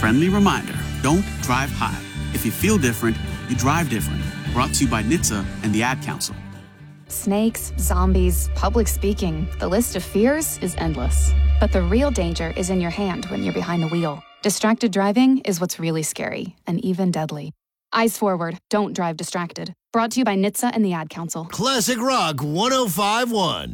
friendly reminder, don't drive high. If you feel different, you drive different. Brought to you by NHTSA and the Ad Council. Snakes, zombies, public speaking, the list of fears is endless. But the real danger is in your hand when you're behind the wheel. Distracted driving is what's really scary and even deadly. Eyes forward, don't drive distracted. Brought to you by NHTSA and the Ad Council. Classic Rock 105.1.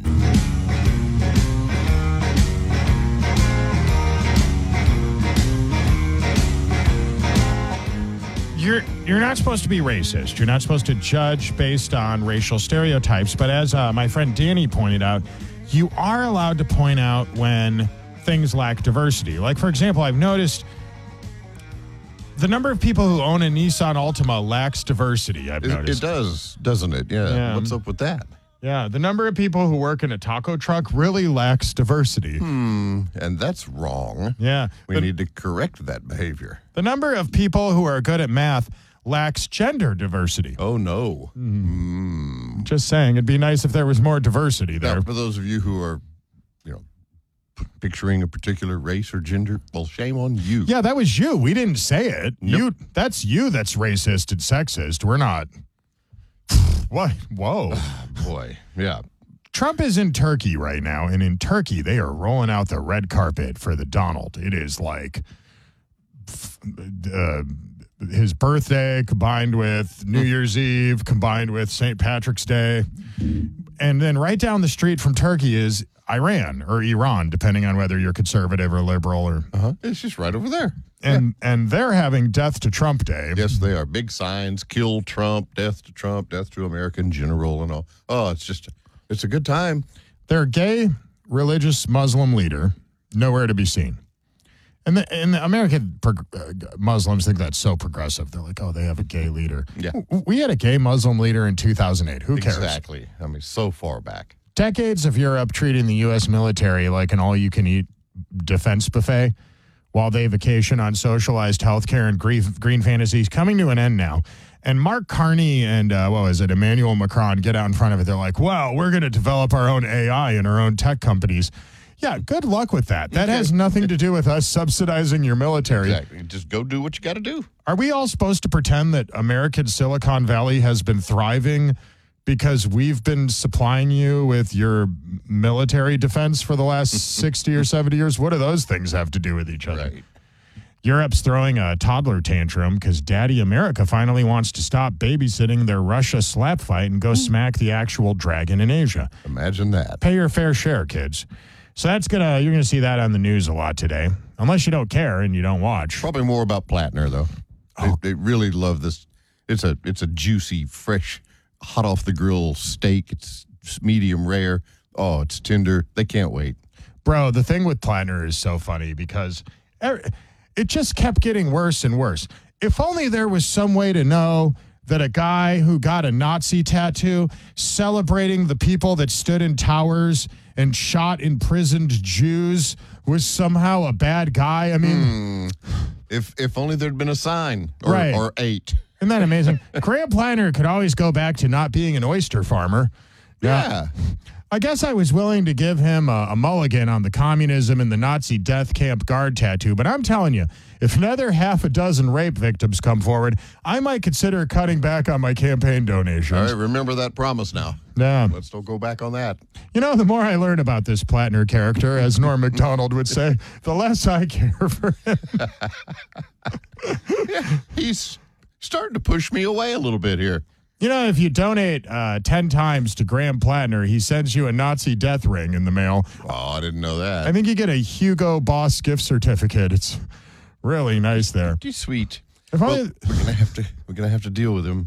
You're not supposed to be racist. You're not supposed to judge based on racial stereotypes. But as my friend Danny pointed out, you are allowed to point out when things lack diversity. Like, for example, I've noticed the number of people who own a Nissan Altima lacks diversity, I've noticed. It does, doesn't it? Yeah. What's up with that? Yeah, the number of people who work in a taco truck really lacks diversity. And that's wrong. Yeah. We need to correct that behavior. The number of people who are good at math lacks gender diversity. Oh, no. Just saying, it'd be nice if there was more diversity there. Now, for those of you who are, picturing a particular race or gender, well, shame on you. Yeah, that was you. We didn't say it. Nope. That's you that's racist and sexist. We're not. What? Whoa. Boy, yeah. Trump is in Turkey right now, and in Turkey, they are rolling out the red carpet for the Donald. It is like his birthday combined with New Year's Eve, combined with St. Patrick's Day. And then right down the street from Turkey is Iran or Iran, depending on whether you're conservative or liberal. Or It's just right over there. And they're having Death to Trump Day. Yes, they are. Big signs, kill Trump, death to American general and all. Oh, it's a good time. Their gay religious Muslim leader, nowhere to be seen. And the American Muslims think that's so progressive. They're like, oh, they have a gay leader. Yeah. We had a gay Muslim leader in 2008. Who cares? Exactly. I mean, so far back. Decades of Europe treating the U.S. military like an all-you-can-eat defense buffet while they vacation on socialized healthcare and green fantasies coming to an end now. And Mark Carney and, Emmanuel Macron get out in front of it. They're like, well, we're going to develop our own AI and our own tech companies. Yeah, good luck with that. That has nothing to do with us subsidizing your military. Exactly. Just go do what you got to do. Are we all supposed to pretend that American Silicon Valley has been thriving because we've been supplying you with your military defense for the last 60 or 70 years? What do those things have to do with each other? Right. Europe's throwing a toddler tantrum because Daddy America finally wants to stop babysitting their Russia slap fight and go smack the actual dragon in Asia. Imagine that. Pay your fair share, kids. So you're gonna see that on the news a lot today, unless you don't care and you don't watch. Probably more about Plattner though. They really love this. It's a juicy, fresh, hot off the grill steak. It's medium rare. Oh, it's tender. They can't wait. Bro, the thing with Plattner is so funny because it just kept getting worse and worse. If only there was some way to know that a guy who got a Nazi tattoo celebrating the people that stood in towers and shot imprisoned Jews was somehow a bad guy. I mean, if only there'd been a sign Right. or 8. Isn't that amazing? Graham Plattner could always go back to not being an oyster farmer. Yeah. I guess I was willing to give him a mulligan on the communism and the Nazi death camp guard tattoo, but I'm telling you, if another half a dozen rape victims come forward, I might consider cutting back on my campaign donations. All right, remember that promise now. Yeah. Let's don't go back on that. You know, the more I learn about this Plattner character, as Norm MacDonald would say, the less I care for him. He's starting to push me away a little bit here. You know, if you donate 10 times to Graham Plattner, he sends you a Nazi death ring in the mail. Oh, I didn't know that. I think you get a Hugo Boss gift certificate. It's really nice there. Pretty sweet. If Well, only- we're gonna have to deal with him